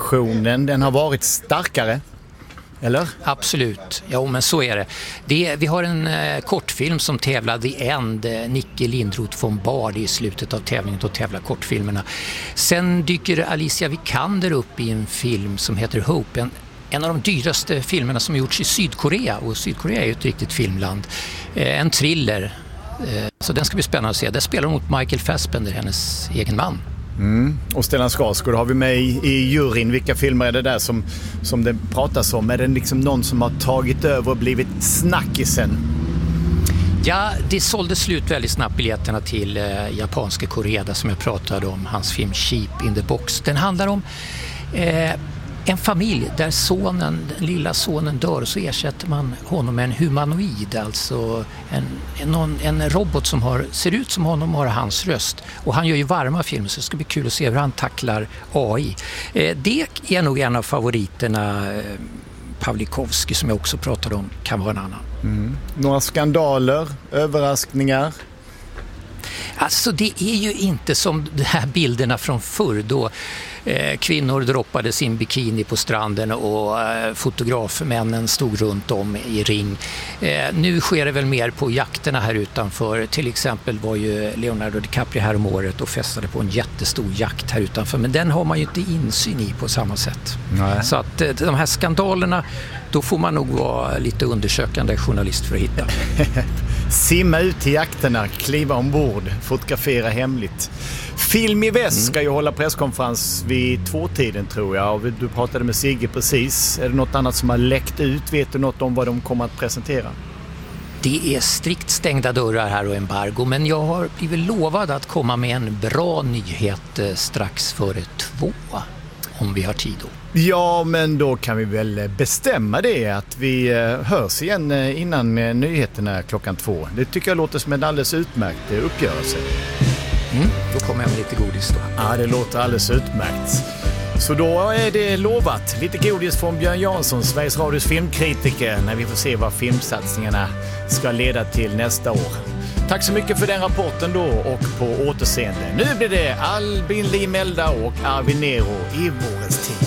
recensionen, den har varit starkare, eller? Absolut, ja men så är det. Vi har en kortfilm som tävlar The End, Nicke Lindroth von Bard i slutet av tävlingen, då tävlar kortfilmerna. Sen dyker Alicia Vikander upp i en film som heter Hope, en av de dyraste filmerna som gjorts i Sydkorea, och Sydkorea är ju ett riktigt filmland. En thriller, så den ska bli spännande att se. Där spelar hon mot Michael Fassbender, hennes egen man. Och Stellan Skarsgård har vi med i juryn. Vilka filmer är det där som det pratas om? Är det liksom någon som har tagit över och blivit snackisen? Ja, det sålde slut väldigt snabbt biljetterna till japanska Koreda som jag pratade om, hans film Sheep in the Box. Den handlar om en familj där den lilla sonen dör, så ersätter man honom med en humanoid, alltså en robot som ser ut som honom och har hans röst. Och han gör ju varma filmer, så det ska bli kul att se hur han tacklar AI. Det är nog en av favoriterna. Pawlikowski som jag också pratade om kan vara en annan. Några skandaler, överraskningar? Alltså det är ju inte som de här bilderna från förr då kvinnor droppade sin bikini på stranden och fotografmännen stod runt om i ring. Nu sker det väl mer på jakterna här utanför. Till exempel var ju Leonardo DiCaprio här om året och festade på en jättestor jakt här utanför. Men den har man ju inte insyn i på samma sätt. Nej. Så att de här skandalerna, då får man nog vara lite undersökande journalist för att hitta. Simma ut till jakterna, kliva ombord, fotografera hemligt. Film i Väst ska ju hålla presskonferens vid 2-tiden tror jag. Du pratade med Sigge precis. Är det något annat som har läckt ut? Vet du något om vad de kommer att presentera? Det är strikt stängda dörrar här och embargo, men jag har blivit lovad att komma med en bra nyhet strax före 2 om vi har tid då. Ja, men då kan vi väl bestämma det att vi hörs igen innan nyheterna klockan 2. Det tycker jag låter som en alldeles utmärkt uppgörelse. Då kommer jag med lite godis då. Ja, det låter alldeles utmärkt. Så då är det lovat. Lite godis från Björn Jansson, Sveriges Radios filmkritiker, när vi får se vad filmsatsningarna ska leda till nästa år. Tack så mycket för den rapporten då och på återseende. Nu blir det Albin Limelda och Arvin Nero i Vårens tid.